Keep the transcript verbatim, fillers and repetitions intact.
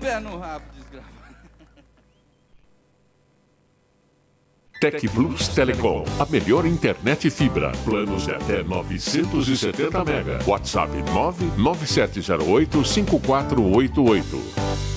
pé no rabo, desgraça. Tec Plus Telecom, a melhor internet fibra. Planos de até novecentos e setenta mega. WhatsApp nove nove sete zero oito cinco quatro oito oito.